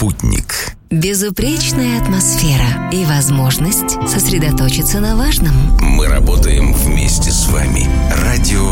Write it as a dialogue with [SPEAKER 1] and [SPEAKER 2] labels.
[SPEAKER 1] «Спутник».
[SPEAKER 2] Безупречная атмосфера и возможность сосредоточиться на важном.
[SPEAKER 1] Мы работаем вместе с вами. Радио